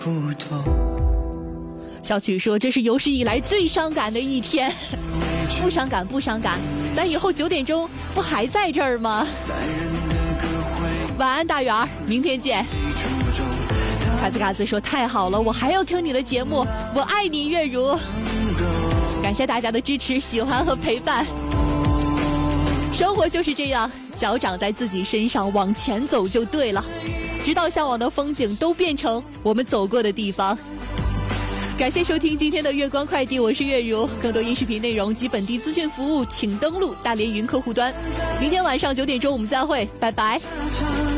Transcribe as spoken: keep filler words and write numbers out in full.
小曲说这是有史以来最伤感的一天。不伤感不伤感，咱以后九点钟不还在这儿吗？晚安大圆儿，明天见。卡兹卡兹说太好了，我还要听你的节目，我爱你月如。感谢大家的支持喜欢和陪伴。生活就是这样，脚长在自己身上往前走就对了，直到向往的风景都变成我们走过的地方。感谢收听今天的月光快递，我是月如。更多音视频内容及本地资讯服务请登录大连云客户端。明天晚上九点钟我们再会，拜拜。